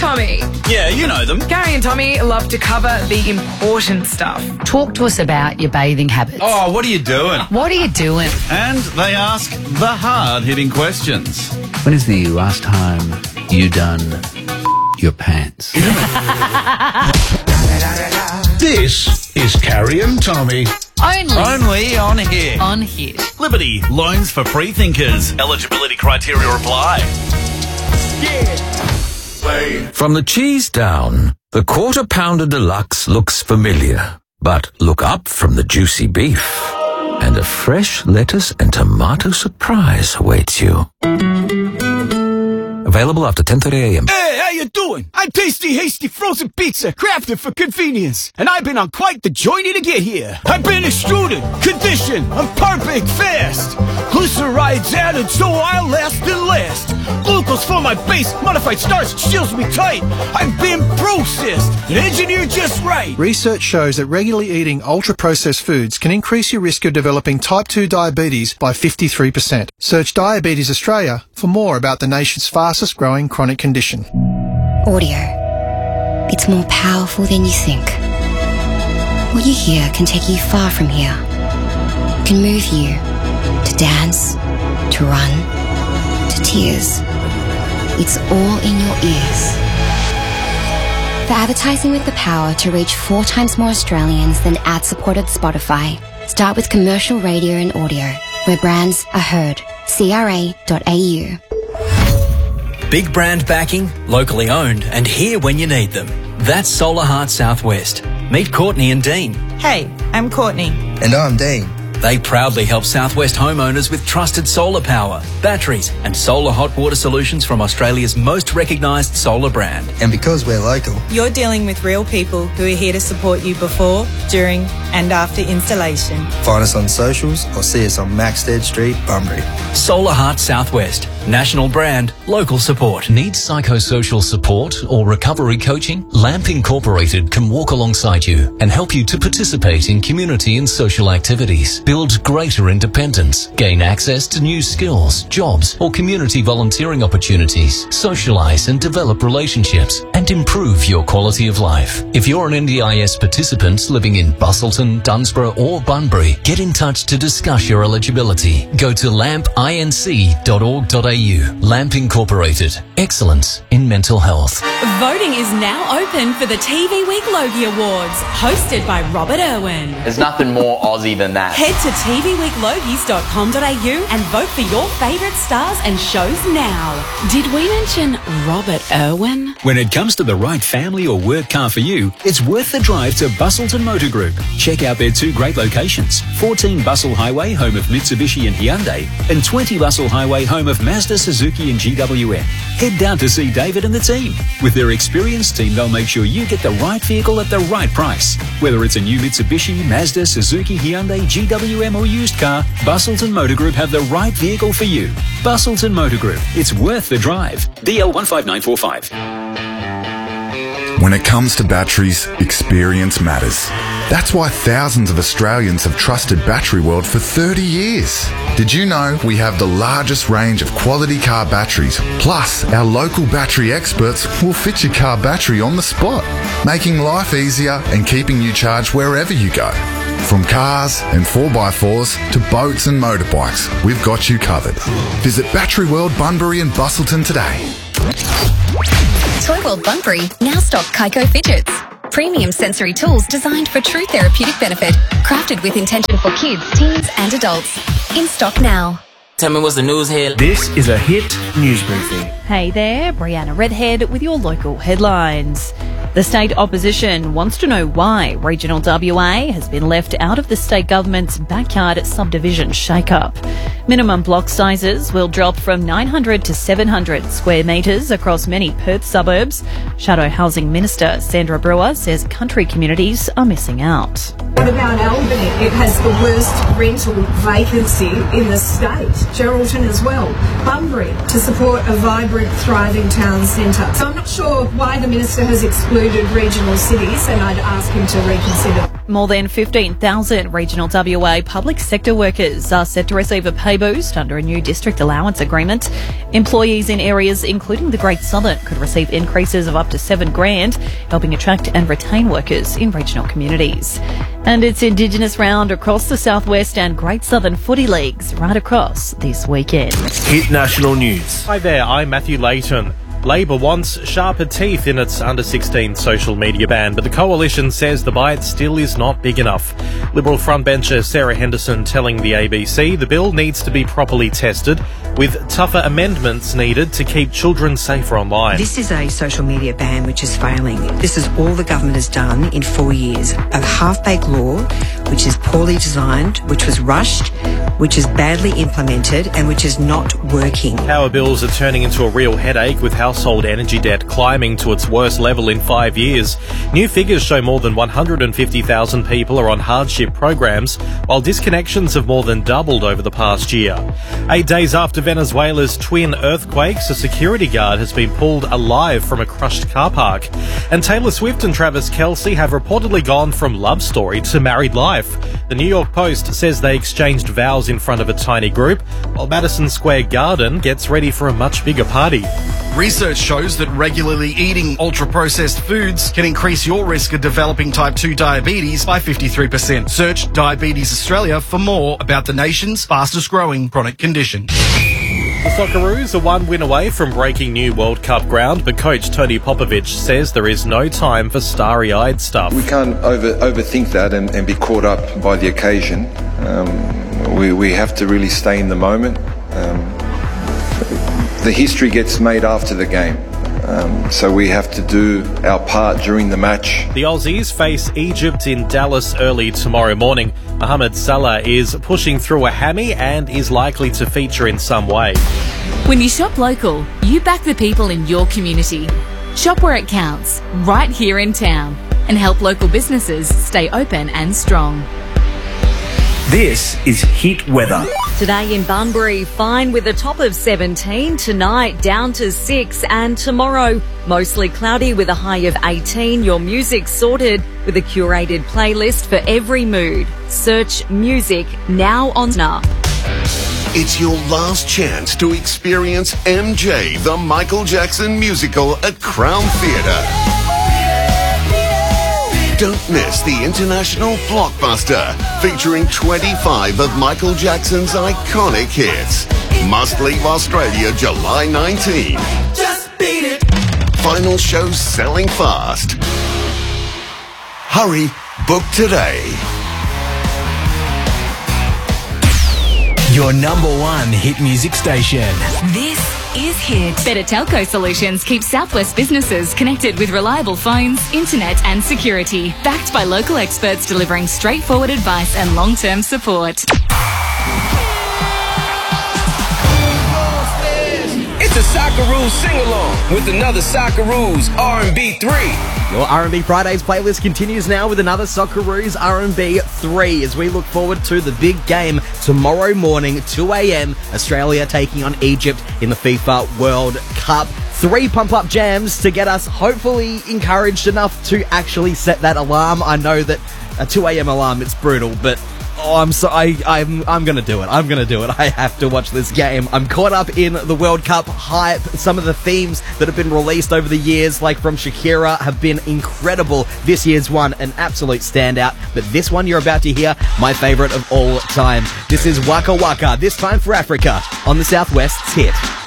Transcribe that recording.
Tommy. Yeah, you know them. Gary and Tommy love to cover the important stuff. Talk to us about your bathing habits. Oh, what are you doing? What are you doing? And they ask the hard-hitting questions. When is the last time you done your pants? This is Carrie and Tommy. Only on here. On Hit. Liberty, loans for free thinkers. Eligibility criteria apply. From the cheese down, the Quarter Pounder Deluxe looks familiar. But look up from the juicy beef, and a fresh lettuce and tomato surprise awaits you. Available after 10:30 a.m. Hey, how you doing? I'm Tasty Hasty Frozen Pizza, crafted for convenience. And I've been on quite the journey to get here. I've been extruded, conditioned, I'm perfect fast. Glycerides added so I'll last and last. Glucose for my base, modified starch seals me tight. I've been processed and engineered just right. Research shows that regularly eating ultra-processed foods can increase your risk of developing type 2 diabetes by 53%. Search Diabetes Australia for more about the nation's fastest growing chronic condition. Audio. It's more powerful than you think. What you hear can take you far from here. It can move you to dance, to run, to tears. It's all in your ears. For advertising with the power to reach 4 times more Australians than ad-supported Spotify, start with commercial radio and audio, where brands are heard. CRA.au. Big brand backing, locally owned, and here when you need them. That's Solar Heart Southwest. Meet Courtney and Dean. Hey, I'm Courtney. And I'm Dean. They proudly help Southwest homeowners with trusted solar power, batteries, and solar hot water solutions from Australia's most recognised solar brand. And because we're local, you're dealing with real people who are here to support you before, during, and after installation. Find us on socials or see us on Maxted Street, Bunbury. Solar Heart Southwest. National brand, local support. Need psychosocial support or recovery coaching? LAMP Incorporated can walk alongside you and help you to participate in community and social activities, build greater independence, gain access to new skills, jobs, or community volunteering opportunities, socialise and develop relationships, and improve your quality of life. If you're an NDIS participant living in Busselton, Dunsborough, or Bunbury, get in touch to discuss your eligibility. Go to lampinc.org.au. LAMP Incorporated. Excellence in mental health. Voting is now open for the TV Week Logie Awards, hosted by Robert Irwin. There's nothing more Aussie than that. Head to tvweeklogies.com.au and vote for your favourite stars and shows now. Did we mention Robert Irwin? When it comes to the right family or work car for you, it's worth the drive to Busselton Motor Group. Check out their 2 great locations, 14 Bustle Highway, home of Mitsubishi and Hyundai, and 20 Bustle Highway, home of Mazda, Suzuki and GWM. Head down to see David and the team. With their experienced team, they'll make sure you get the right vehicle at the right price. Whether it's a new Mitsubishi, Mazda, Suzuki, Hyundai, GWM or used car, Busselton Motor Group have the right vehicle for you. Busselton Motor Group. It's worth the drive. DL 15945. When it comes to batteries, experience matters. That's why thousands of Australians have trusted Battery World for 30 years. Did you know we have the largest range of quality car batteries? Plus, our local battery experts will fit your car battery on the spot, making life easier and keeping you charged wherever you go. From cars and 4x4s to boats and motorbikes, we've got you covered. Visit Battery World Bunbury and Busselton today. Toy World Bunbury now stock Kaiko Fidgets. Premium sensory tools designed for true therapeutic benefit. Crafted with intention for kids, teens and adults. In stock now. Tell me what's the news here. This is a Hit News Briefing. Hey there, Brianna Redhead with your local headlines. The state opposition wants to know why Regional WA has been left out of the state government's backyard subdivision shake-up. Minimum block sizes will drop from 900 to 700 square metres across many Perth suburbs. Shadow Housing Minister Sandra Brewer says country communities are missing out. What about Albany? It has the worst rental vacancy in the state. Geraldton as well. Bunbury to support a vibrant, thriving town centre. So I'm not sure why the Minister has excluded regional cities, and I'd ask him to reconsider. More than 15,000 regional WA public sector workers are set to receive a pay boost under a new district allowance agreement. Employees in areas including the Great Southern could receive increases of up to $7,000, helping attract and retain workers in regional communities. And it's Indigenous round across the Southwest and Great Southern footy leagues right across this weekend. Hit National News. Hi there, I'm Matthew Layton. Labor wants sharper teeth in its under-16 social media ban, but the coalition says the bite still is not big enough. Liberal frontbencher Sarah Henderson telling the ABC the bill needs to be properly tested, with tougher amendments needed to keep children safer online. This is a social media ban which is failing. This is all the government has done in 4 years. A half-baked law which is poorly designed, which was rushed, which is badly implemented and which is not working. Power bills are turning into a real headache, with household energy debt climbing to its worst level in 5 years. New figures show more than 150,000 people are on hardship programs, while disconnections have more than doubled over the past year. 8 days after Venezuela's twin earthquakes, a security guard has been pulled alive from a crushed car park. And Taylor Swift and Travis Kelce have reportedly gone from love story to married life. The New York Post says they exchanged vows in front of a tiny group, while Madison Square Garden gets ready for a much bigger party. Research shows that regularly eating ultra-processed foods can increase your risk of developing type 2 diabetes by 53%. Search Diabetes Australia for more about the nation's fastest-growing chronic condition. The Socceroos are one win away from breaking new World Cup ground, but coach Tony Popovic says there is no time for starry-eyed stuff. We can't overthink that and be caught up by the occasion. We have to really stay in the moment. The history gets made after the game. So we have to do our part during the match. The Aussies face Egypt in Dallas early tomorrow morning. Mohamed Salah is pushing through a hammy and is likely to feature in some way. When you shop local, you back the people in your community. Shop where it counts, right here in town, and help local businesses stay open and strong. This is Hit Weather. Today in Bunbury, fine with a top of 17. Tonight, down to 6. And tomorrow, mostly cloudy with a high of 18. Your music sorted with a curated playlist for every mood. Search music now on Now. It's your last chance to experience MJ, the Michael Jackson musical at Crown Theatre. Don't miss the international blockbuster featuring 25 of Michael Jackson's iconic hits. Must leave Australia July 19. Just beat it. Final shows selling fast. Hurry, book today. Your number one hit music station. This is Hit. Better Telco Solutions keeps Southwest businesses connected with reliable phones, internet and security. Backed by local experts delivering straightforward advice and long-term support. It's a Socceroos sing-along with another Socceroos R&B 3. Your R&B Fridays playlist continues now with another Socceroos R&B 3 as we look forward to the big game tomorrow morning, 2 a.m, Australia taking on Egypt in the FIFA World Cup. 3 pump-up jams to get us hopefully encouraged enough to actually set that alarm. I know that a 2 a.m. alarm, it's brutal, but I'm gonna do it. I'm gonna do it. I have to watch this game. I'm caught up in the World Cup hype. Some of the themes that have been released over the years, like from Shakira, have been incredible. This year's one, an absolute standout. But this one you're about to hear, my favourite of all time. This is Waka Waka, This Time for Africa, on the Southwest's Hit.